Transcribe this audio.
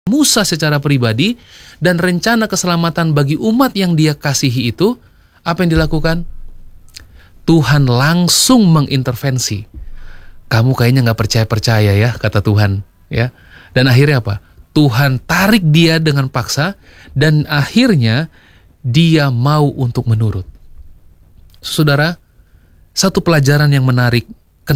Musa secara pribadi dan rencana keselamatan bagi umat yang dia kasihi itu, apa yang dilakukan? Tuhan langsung mengintervensi. Kamu kayaknya gak percaya-percaya ya, kata Tuhan. Ya. Dan akhirnya apa? Tuhan tarik dia dengan paksa, dan akhirnya dia mau untuk menurut. Saudara, satu pelajaran yang menarik